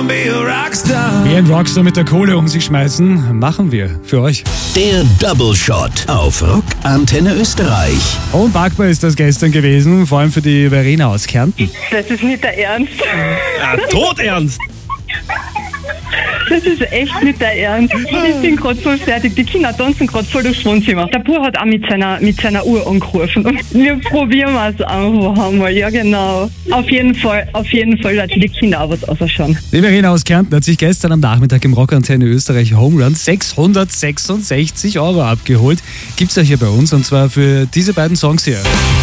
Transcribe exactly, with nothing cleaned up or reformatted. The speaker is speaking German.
be a rockstar. Wie ein Rockstar mit der Kohle um sich schmeißen, machen wir für euch. Der Double Shot auf Rock Antenne Österreich. Unpackbar ist das gestern gewesen, vor allem für die Verena aus Kärnten. Das ist nicht der Ernst. Ja, todernst. Das ist echt nicht der Ernst. Ich bin gerade so fertig. Die Kinder tanzen gerade voll durchs Wohnzimmer. Der Bub hat auch mit seiner, mit seiner Uhr angerufen. Und wir probieren es einfach einmal. Ja, genau. Auf jeden Fall, auf jeden Fall, dass die Kinder auch was ausschauen. Die Verena aus Kärnten hat sich gestern am Nachmittag im Rock Antenne Österreich Home Run sechshundertsechsundsechzig Euro abgeholt. Gibt's ja hier bei uns, und zwar für diese beiden Songs hier.